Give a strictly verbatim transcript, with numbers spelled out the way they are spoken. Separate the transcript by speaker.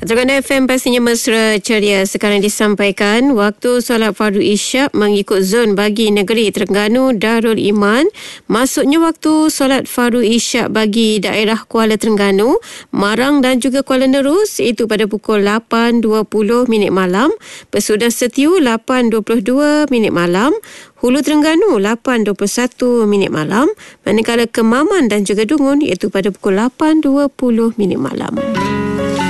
Speaker 1: Terengganu F M pastinya mesra ceria. Sekarang disampaikan waktu solat fardu isyak mengikut zon bagi negeri Terengganu Darul Iman. Maksudnya waktu solat fardu isyak bagi daerah Kuala Terengganu, Marang dan juga Kuala Nerus iaitu pada pukul lapan dua puluh minit malam, Pesudan Setiu lapan dua puluh dua minit malam, Hulu Terengganu lapan dua puluh satu minit malam, manakala Kemaman dan juga Dungun iaitu pada pukul lapan dua puluh minit malam.